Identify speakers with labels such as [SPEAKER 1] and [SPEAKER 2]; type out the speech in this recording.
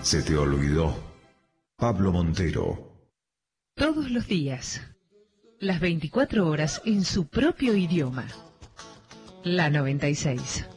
[SPEAKER 1] Se te olvidó. Pablo Montero.
[SPEAKER 2] Todos los días, las 24 horas en su propio idioma. La 96.